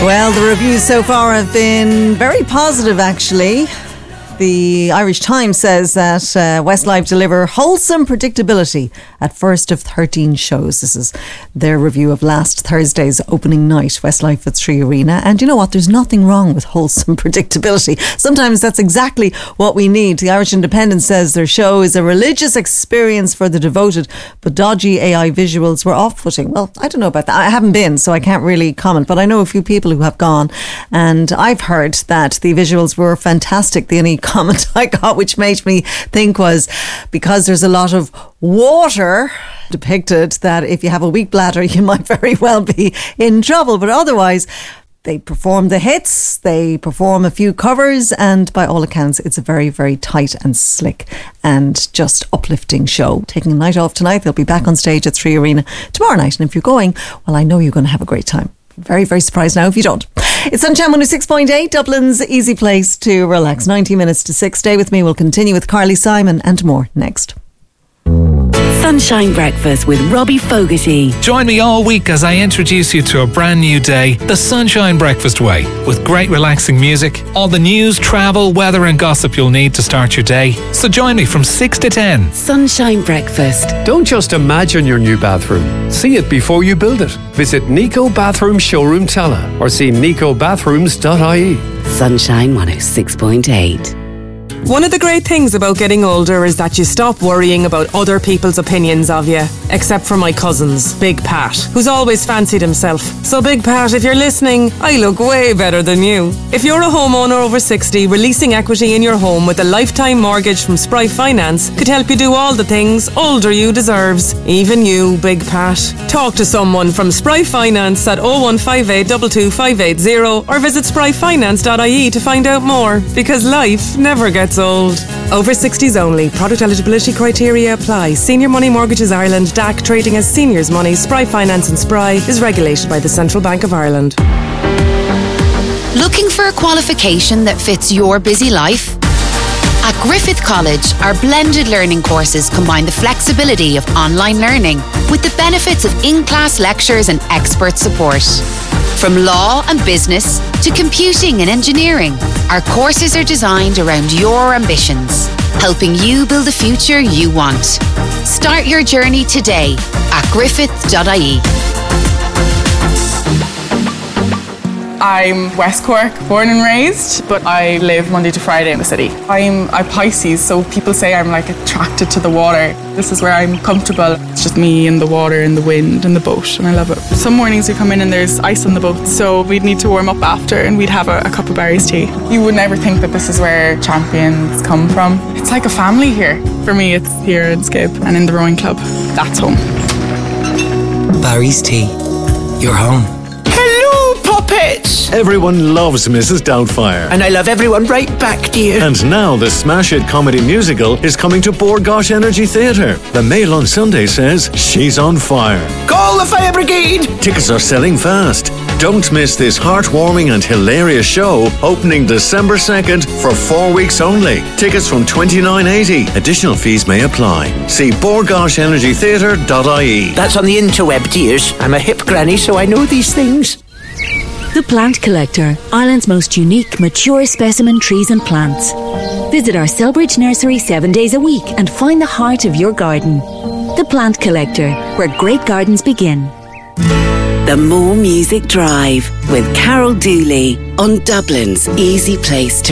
Well, the reviews so far have been very positive, actually. The Irish Times says that Westlife deliver wholesome predictability at first of 13 shows. This is their review of last Thursday's opening night, Westlife at 3 Arena. And you know what? There's nothing wrong with wholesome predictability. Sometimes that's exactly what we need. The Irish Independent says their show is a religious experience for the devoted, but dodgy AI visuals were off-putting. Well, I don't know about that. I haven't been, so I can't really comment, but I know a few people who have gone, and I've heard that the visuals were fantastic. The only comment I got which made me think was, because there's a lot of water depicted, that if you have a weak bladder you might very well be in trouble. But otherwise, they perform the hits, they perform a few covers, and by all accounts it's a very, very tight and slick and just uplifting show. Taking a night off tonight, they'll be back on stage at 3 Arena tomorrow night, and if you're going, well, I know you're going to have a great time. Very, very surprised now if you don't. It's Sunshine 106.8, Dublin's easy place to relax. 90 minutes to 6. Stay with me. We'll continue with Carly Simon and more next. Sunshine Breakfast with Robbie Fogarty. Join me all week as I introduce you to a brand new day, the Sunshine Breakfast way, with great relaxing music, all the news, travel, weather and gossip you'll need to start your day. So join me from 6 to 10. Sunshine Breakfast. Don't just imagine your new bathroom. See it before you build it. Visit Nico Bathroom Showroom Tala or see nicobathrooms.ie. Sunshine 106.8. One of the great things about getting older is that you stop worrying about other people's opinions of you. Except for my cousins, Big Pat, who's always fancied himself. So Big Pat, if you're listening, I look way better than you. If you're a homeowner over 60, releasing equity in your home with a lifetime mortgage from Spry Finance could help you do all the things older you deserves. Even you, Big Pat. Talk to someone from Spry Finance at 0158 22580 or visit spryfinance.ie to find out more. Because life never gets old. Over 60s only. Product eligibility criteria apply. Senior Money Mortgages Ireland, DAC, trading as Seniors Money. Spry Finance and Spry is regulated by the Central Bank of Ireland. Looking for a qualification that fits your busy life? At Griffith College, our blended learning courses combine the flexibility of online learning with the benefits of in-class lectures and expert support. From law and business to computing and engineering, our courses are designed around your ambitions, helping you build the future you want. Start your journey today at griffith.ie. I'm West Cork, born and raised, but I live Monday to Friday in the city. I'm a Pisces, so people say I'm like attracted to the water. This is where I'm comfortable. It's just me and the water and the wind and the boat, and I love it. Some mornings we come in and there's ice on the boat, so we'd need to warm up after, and we'd have a cup of Barry's tea. You would never think that this is where champions come from. It's like a family here. For me, it's here in Skip and in the rowing club. That's home. Barry's Tea. You're home. Puppets! Everyone loves Mrs. Doubtfire. And I love everyone right back, dear. And now the smash hit comedy musical is coming to Bord Gáis Energy Theatre. The Mail on Sunday says she's on fire. Call the fire brigade! Tickets are selling fast. Don't miss this heartwarming and hilarious show opening December 2nd for 4 weeks only. Tickets from $29.80. Additional fees may apply. See bordgaishenergytheatre.ie. That's on the interweb, dears. I'm a hip granny, so I know these things. The Plant Collector, Ireland's most unique, mature specimen trees and plants. Visit our Selbridge nursery 7 days a week and find the heart of your garden. The Plant Collector, where great gardens begin. The More Music Drive with Carol Dooley on Dublin's easy place to